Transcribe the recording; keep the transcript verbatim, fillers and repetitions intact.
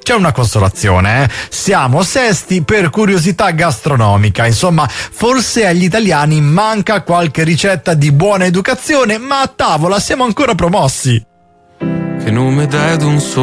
c'è una consolazione, eh? Siamo sesti per curiosità gastronomica. Insomma, forse agli italiani manca qualche ricetta di buona educazione, ma a tavola siamo ancora promossi. Che nome dai ad un sogno